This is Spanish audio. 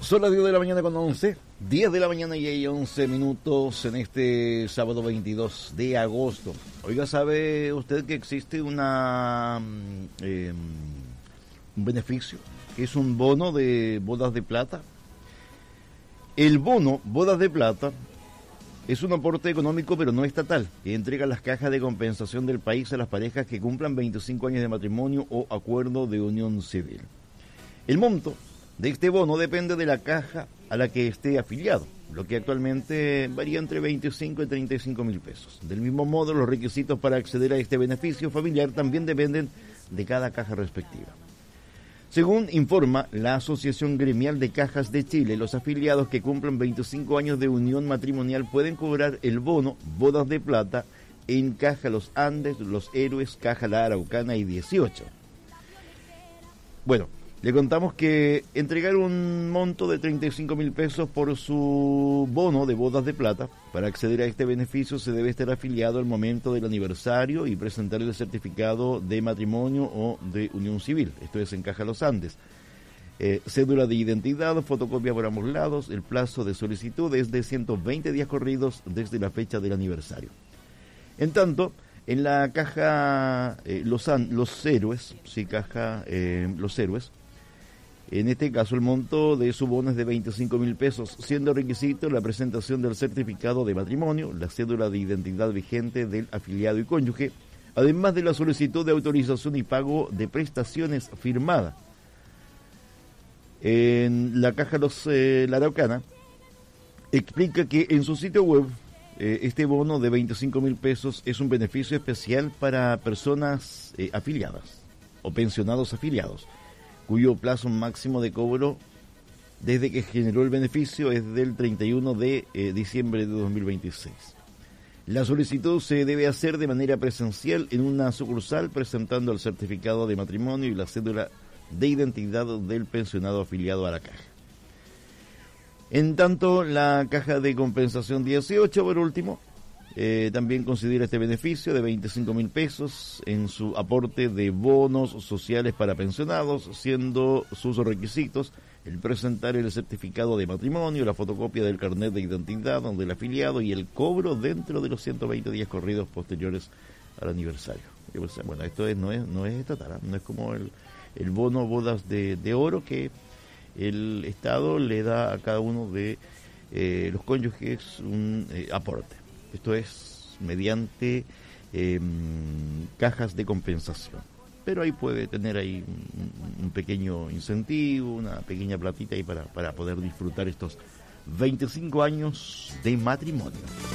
Son las 10 de la mañana con 11, 10 de la mañana y hay 11 minutos en este sábado 22 de agosto. Oiga, ¿sabe usted que existe un beneficio? Que es un bono de bodas de plata. El bono bodas de plata es un aporte económico pero no estatal que entrega las cajas de compensación del país a las parejas que cumplan 25 años de matrimonio o acuerdo de unión civil. El monto de este bono depende de la caja a la que esté afiliado, lo que actualmente varía entre 25 y 35 mil pesos. Del mismo modo, los requisitos para acceder a este beneficio familiar también dependen de cada caja respectiva. Según informa la Asociación Gremial de Cajas de Chile, los afiliados que cumplan 25 años de unión matrimonial pueden cobrar el bono Bodas de Plata en Caja Los Andes, Los Héroes, Caja La Araucana y 18. Bueno, le contamos que entregar un monto de 35 mil pesos por su bono de bodas de plata. Para acceder a este beneficio se debe estar afiliado al momento del aniversario y presentar el certificado de matrimonio o de unión civil. Esto es en Caja Los Andes. Cédula de identidad, fotocopia por ambos lados. El plazo de solicitud es de 120 días corridos desde la fecha del aniversario. En tanto, en la caja Los Héroes, sí, caja Los Héroes, en este caso, el monto de su bono es de 25 mil pesos, siendo requisito la presentación del certificado de matrimonio, la cédula de identidad vigente del afiliado y cónyuge, además de la solicitud de autorización y pago de prestaciones firmada. En la caja La Araucana explica que en su sitio web este bono de 25 mil pesos es un beneficio especial para personas afiliadas o pensionados afiliados, cuyo plazo máximo de cobro desde que generó el beneficio es del 31 de diciembre de 2026. La solicitud se debe hacer de manera presencial en una sucursal presentando el certificado de matrimonio y la cédula de identidad del pensionado afiliado a la caja. En tanto, la caja de compensación 18, por último, también considera este beneficio de 25 mil pesos en su aporte de bonos sociales para pensionados, siendo sus requisitos el presentar el certificado de matrimonio, la fotocopia del carnet de identidad del afiliado y el cobro dentro de los 120 días corridos posteriores al aniversario. Bueno, esto no es estatal, no es como el bono bodas de oro que el Estado le da a cada uno de los cónyuges un aporte. Esto es mediante cajas de compensación. Pero ahí puede tener ahí un pequeño incentivo, una pequeña platita ahí para poder disfrutar estos 25 años de matrimonio.